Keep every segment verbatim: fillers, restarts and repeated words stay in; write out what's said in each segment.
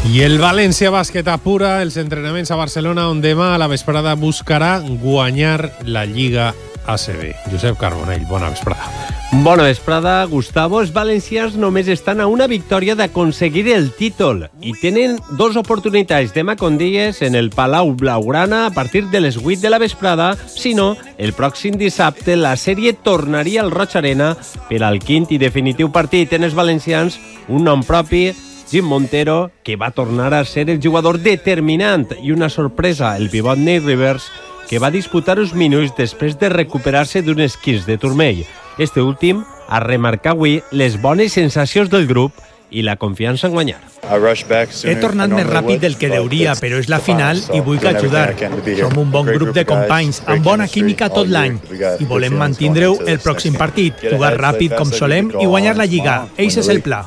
I el València Bàsquet apura els entrenaments a Barcelona, on demà a la vesprada buscarà guanyar la Lliga A C B. Josep Carbonell, bona vesprada. Bona vesprada, Gustavo. Els valencians només estan a una victòria d'aconseguir el títol i tenen dos oportunitats demà, com deies, en el Palau Blaugrana a partir de les vuit de la vesprada. Si no, el pròxim dissabte la sèrie tornaria al Roig Arena per al quint i definitiu partit en els valencians, un nom propi, Jim Montero, que va tornar a ser el jugador determinant, i una sorpresa, el pivot Nate Rivers, que va disputar uns minuts després de recuperar-se d'un esquís de turmell. Este últim a remarcar avui les bones sensacions del grup i la confiança en guanyar. He tornat més ràpid del que deuria, però és la final i vull que ajudar. Som un bon grup de companys, amb bona química tot l'any, i volem mantindre-ho el pròxim partit, jugar ràpid com solem i guanyar la Lliga. Eix és el pla.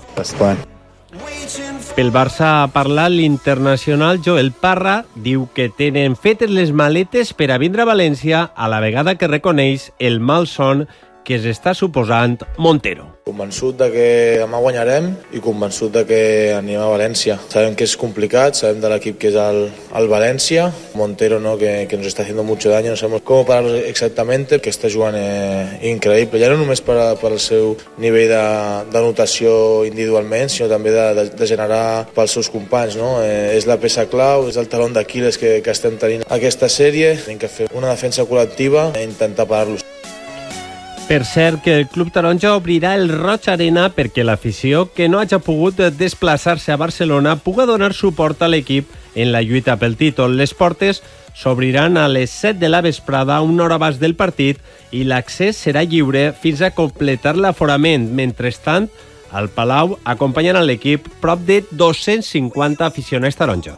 Pel Barça ha parlat l'internacional Joel Parra, diu que tenen fetes les maletes per a vindre a València, a la vegada que reconeix el mal son que s'està suposant Montero. Convençut de que demà guanyarem i convençut de que anem a València. Sabem que és complicat, sabem de l'equip que és el, el València. Montero, ¿no? que, que nos está haciendo mucho daño, no sabemos cómo pararlo exactamente, que està jugant eh, increïble. Ja no només per, a, per al seu nivell d'anotació individualment, sinó també de, de, de generar pels seus companys. No? Eh, és la peça clau, és el talón d'Aquil·les que, que estem tenint aquesta sèrie. Hem que fer una defensa col·lectiva i intentar parar-los. Per cert, que el Club Taronja obrirà el Roig Arena perquè l'afició que no hagi pogut desplaçar-se a Barcelona puga donar suport a l'equip en la lluita pel títol. Les portes s'obriran a les set de la vesprada, una hora abans del partit, i l'accés serà lliure fins a completar l'aforament. Mentrestant, al Palau acompanyen a l'equip prop de dos-cents cinquanta aficionats taronja.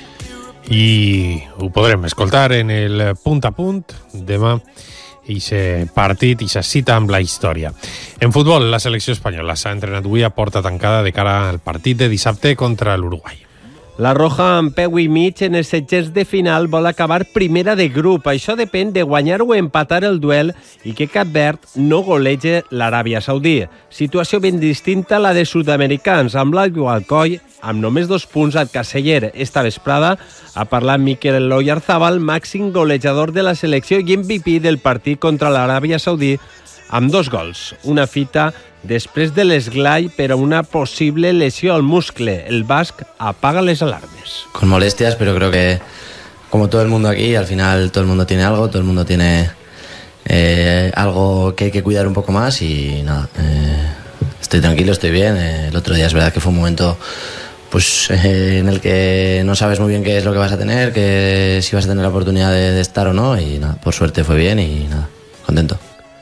I ho podrem escoltar en el punt a punt demà, i se partit i se cita amb la història. En futbol, la selecció espanyola s'ha entrenat avui a porta tancada de cara al partit de dissabte contra l'Uruguai. La Roja, amb peu i mig en els setges de final, vol acabar primera de grup. Això depèn de guanyar o empatar el duel i que Cap Verd no golege l'Aràbia Saudí. Situació ben distinta a la de sud-americans, amb l'Alcoy, amb només dos punts al caseller. Esta vesprada ha parlat Mikel Oyarzabal, màxim golejador de la selecció i M V P del partit contra l'Aràbia Saudí, amb dos gols. Una fita després de l'esglai per a una posible lesió al muscle. El basc apaga les alarmes. Con molestias, pero creo que como todo el mundo aquí, al final todo el mundo tiene algo, todo el mundo tiene eh, algo que hay que cuidar un poco más y nada, eh, estoy tranquilo, estoy bien. Eh, el otro día es verdad que fue un momento pues eh, en el que no sabes muy bien qué es lo que vas a tener, que si vas a tener la oportunidad de, de estar o no, y nada, por suerte fue bien y nada, contento.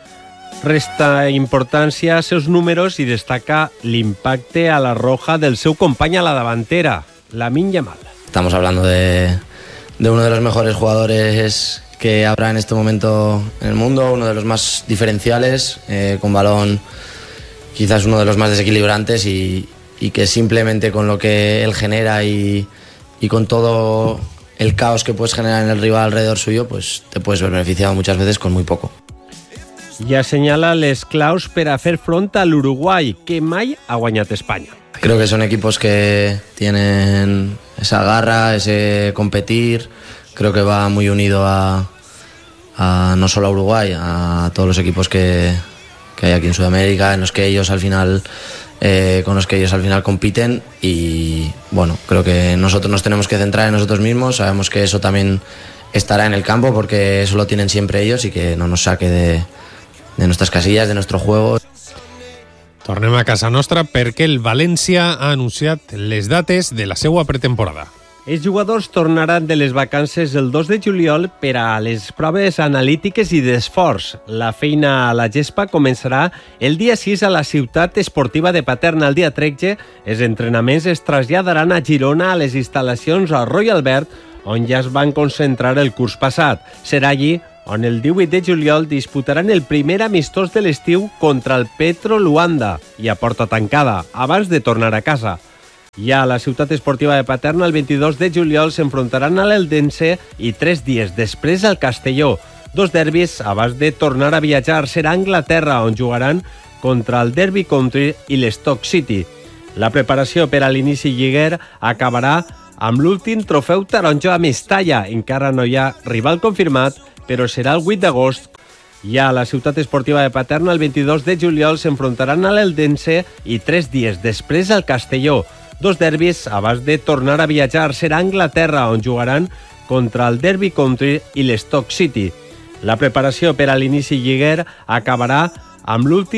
Resta importància a seus números i destaca l'impacte a la Roja del seu company a la davantera, Lamine Yamal. Estamos hablando de, de uno de los mejores jugadores que habrá en este momento en el mundo, uno de los más diferenciales, eh, con balón quizás uno de los más desequilibrantes y, y que simplemente con lo que él genera y, y con todo el caos que puedes generar en el rival alrededor suyo, pues te puedes ver beneficiado muchas veces con muy poco. I assenyala les claus per a fer front a l'Uruguai, que mai ha guanyat Espanya. Creo que son equipos que tienen esa garra, ese competir. Creo que va muy unido a, a no solo a Uruguay, a todos los equipos que, que hay aquí en Sudamérica, en los que ellos al final, eh, con los que ellos al final compiten. Y bueno, creo que nosotros nos tenemos que centrar en nosotros mismos. Sabemos que eso también estará en el campo porque eso lo tienen siempre ellos y que no nos saque de de nuestras casillas, de nuestro juego. Tornem a casa nostra perquè el València ha anunciat les dates de la seva pretemporada. Els jugadors tornaran de les vacances el dos de juliol per a les proves analítiques i d'esforç. La feina a la gespa començarà el dia sis a la ciutat esportiva de Paterna. El dia tretze, els entrenaments es traslladaran a Girona, a les instal·lacions a Roy Albert, on ja es van concentrar el curs passat. Serà allí on el divuit de juliol disputaran el primer amistós de l'estiu contra el Petro Luanda i a porta tancada, abans de tornar a casa. Ja a la ciutat esportiva de Paterna, el vint-i-dos de juliol s'enfrontaran a l'Eldense i tres dies després al Castelló. Dos derbis abans de tornar a viatjar. Serà a Anglaterra, on jugaran contra el Derby County i l'Stoke City. La preparació per a l'inici lliguer acabarà amb l'últim trofeu taronja a Mestalla. Encara no hi ha rival confirmat, però serà el vuit d'agost. Ja a la ciutat esportiva de Paterna, el vint-i-dos de juliol, s'enfrontaran a l'Eldense i tres dies després al Castelló. Dos derbis abans de tornar a viatjar. Serà a Anglaterra, on jugaran contra el Derby County i l'Stoke City. La preparació per a l'inici lliguer acabarà amb l'últim